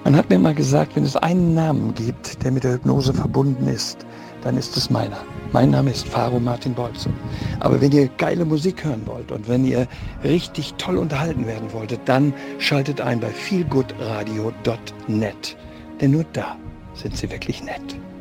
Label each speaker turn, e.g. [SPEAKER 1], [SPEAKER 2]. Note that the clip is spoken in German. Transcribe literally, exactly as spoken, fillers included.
[SPEAKER 1] Man hat mir mal gesagt, wenn es einen Namen gibt, der mit der Hypnose verbunden ist, dann ist es meiner. Mein Name ist Faro Martin Bolzo. Aber wenn ihr geile Musik hören wollt und wenn ihr richtig toll unterhalten werden wolltet, dann schaltet ein bei feelgoodradio punkt net. Denn nur da sind sie wirklich nett.